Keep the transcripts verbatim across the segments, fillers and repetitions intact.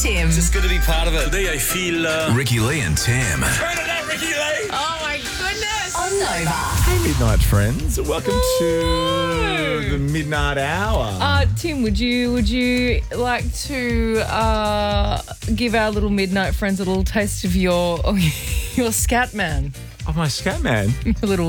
Tim. Just good to be part of it. Today I feel... Uh... Ricky Lee and Tim. Turn it up, Ricky Lee! Oh, my goodness. On Nova. Hey, Midnight friends. Welcome to the Midnight Hour. Uh, Tim, would you would you like to uh, give our little midnight friends a little taste of your your scat man? Oh, my scat man. A little.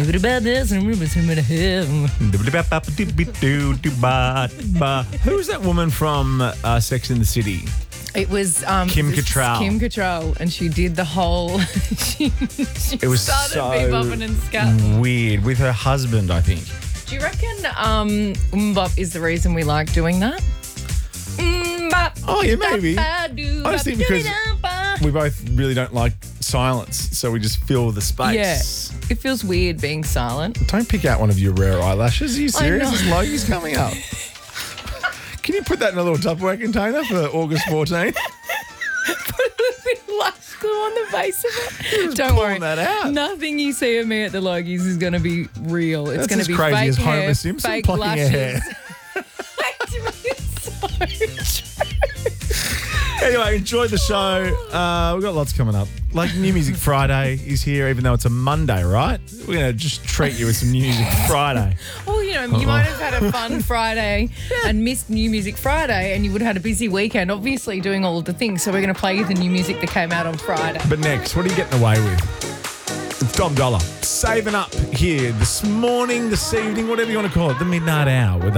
Who's that woman from uh, Sex and the City? It was um, Kim Cattrall. Kim Cattrall, and she did the whole. she, she It was started so bebopping and scatting. weird with her husband, I think. Do you reckon um, Mbop is the reason we like doing that? Mbop. Oh, yeah, maybe. I just think because we both really don't like silence, so we just fill the space. Yeah, it feels weird being silent. Don't pick out one of your rare eyelashes. Are you serious? know. This Logi's coming up. Can you put that in a little Tupperware container for August fourteenth? Put a little bit of lash glue on the base of it. Don't worry. pulling that out. Nothing you see of me at the Logies is going to be real. It's That's going as to be crazy fake as Homer hair, Simpson fake plucking lashes. her hair. It's so true. Anyway, enjoy the show. Uh, we've got lots coming up. Like New Music Friday is here, even though it's a Monday, right? We're going to just treat you with some New Music Friday. Well, you know, you might have had a fun Friday and missed New Music Friday, and you would have had a busy weekend, obviously doing all of the things. So we're going to play you the new music that came out on Friday. But next, what are you getting away with? It's Dom Dollar saving up here this morning, this evening, whatever you want to call it, the Midnight Hour with